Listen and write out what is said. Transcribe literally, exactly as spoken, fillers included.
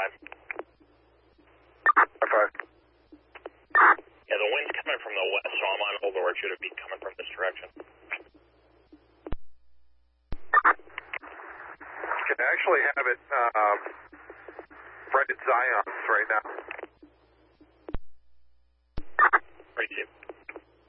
five. five. Yeah, the wind's coming from the west, so I'm on hold, or it should be coming from this direction. Can actually have it um, right at Zion's right now. Great, Chief.